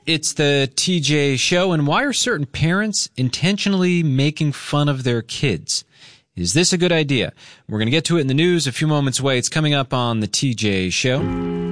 It's the TJ Show. And why are certain parents intentionally making fun of their kids? Is this a good idea? We're going to get to it in the news a few moments away. It's coming up on the TJ Show.